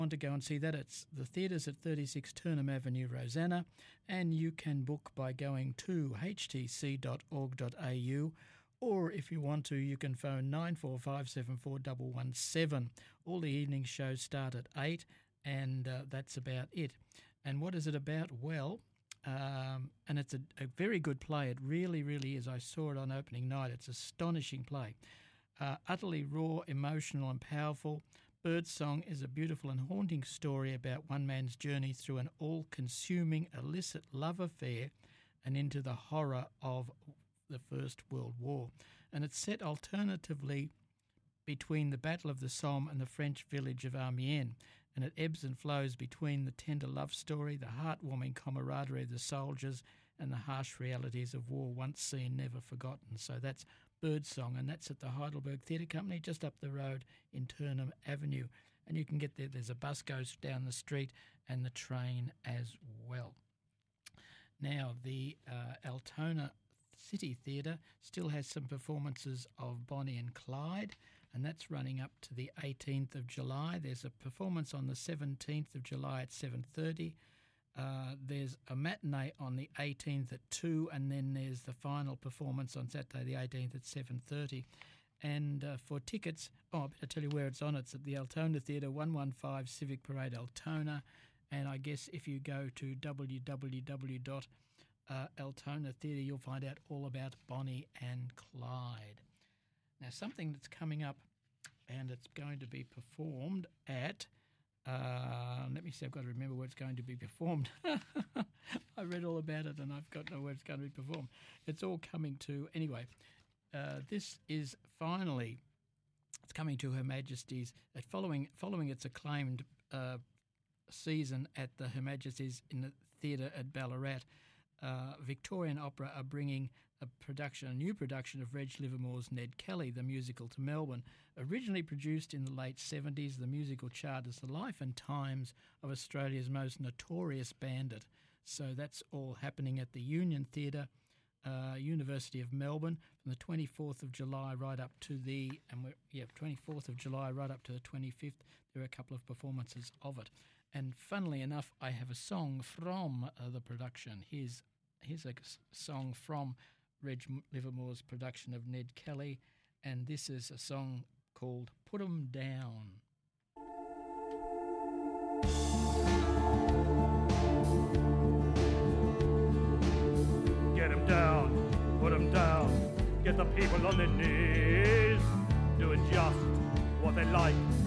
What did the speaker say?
Want to go and see that, it's the theatre's at 36 Turnham Avenue, Rosanna, and you can book by going to htc.org.au, or if you want to, you can phone 94574117. All the evening shows start at 8, and that's about it. And what is it about? Well, and it's a very good play. It really, really is. I saw it on opening night. It's an astonishing play. Utterly raw, emotional and powerful. Birdsong is a beautiful and haunting story about one man's journey through an all-consuming illicit love affair and into the horror of the First World War. And it's set alternatively between the Battle of the Somme and the French village of Amiens, and it ebbs and flows between the tender love story, the heartwarming camaraderie of the soldiers, and the harsh realities of war, once seen, never forgotten. So that's Birdsong, and that's at the Heidelberg Theatre Company, just up the road in Turnham Avenue. And you can get there. There's a bus goes down the street and the train as well. Now, the Altona City Theatre still has some performances of Bonnie and Clyde, and that's running up to the 18th of July. There's a performance on the 17th of July at 7:30. There's a matinee on the 18th at 2, and then there's the final performance on Saturday the 18th at 7:30. And for tickets, I better tell you where it's on. It's at the Altona Theatre, 115 Civic Parade, Altona. And I guess if you go to www.Altona Theatre, you'll find out all about Bonnie and Clyde. Now, something that's coming up, and it's going to be performed at... let me see, I've got to remember where it's going to be performed. I read all about it and I've got to know where it's going to be performed. It's all coming to... Anyway, this is finally... It's coming to Her Majesty's... Following its acclaimed season at the Her Majesty's in the theatre at Ballarat, Victorian Opera are bringing a new production of Reg Livermore's Ned Kelly, the musical, to Melbourne. Originally produced in the late 70s, the musical charters the life and times of Australia's most notorious bandit. So that's all happening at the Union Theatre, University of Melbourne, from the 24th of July right up to the 24th of July right up to the 25th. There are a couple of performances of it. And funnily enough, I have a song from the production. Here's a song from Reg Livermore's production of Ned Kelly, and this is a song called Put 'em Down. Get 'em down, put 'em down, get the people on their knees, doing just what they like